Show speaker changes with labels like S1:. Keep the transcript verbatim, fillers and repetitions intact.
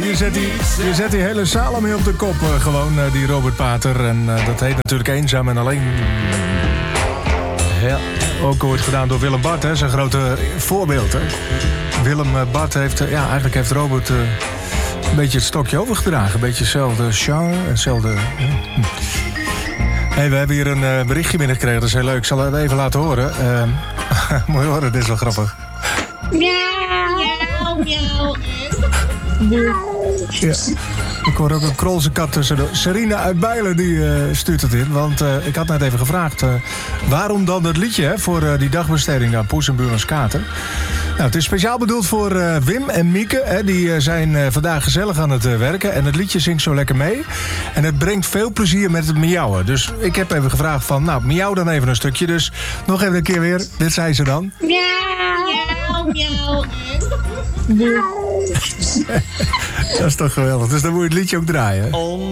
S1: je zet die, je zet die hele zaal mee op de kop. Uh, gewoon, uh, die Robert Pater. En uh, dat heet natuurlijk Eenzaam en Alleen. Ja, ook ooit gedaan door Willem Bart, hè. Zijn grote voorbeeld, hè. Willem uh, Bart heeft... Uh, ja, eigenlijk heeft Robert... Uh, een beetje het stokje overgedragen. Een beetje hetzelfde genre. Hetzelfde... Uh, hm. Hey, we hebben hier een uh, berichtje binnengekregen. Dat is heel leuk. Ik zal het even laten horen. Uh, moet je horen, dit is wel grappig.
S2: Miauw, miauw.
S1: Ja. Ik hoor ook een krolse kat tussendoor. Serena uit Bijlen die uh, stuurt het in. Want uh, ik had net even gevraagd... Uh, waarom dan dat liedje hè, voor uh, die dagbesteding aan Poes en Buurmans Kater? Nou, het is speciaal bedoeld voor uh, Wim en Mieke. Hè, die uh, zijn uh, vandaag gezellig aan het uh, werken. En het liedje zingt zo lekker mee. En het brengt veel plezier met het miauwen. Dus ik heb even gevraagd van... Nou, miauw dan even een stukje. Dus nog even een keer weer. Dit zei ze dan.
S2: Miauw, miauw.
S1: Dat is toch geweldig. Dus dan moet je het liedje ook draaien.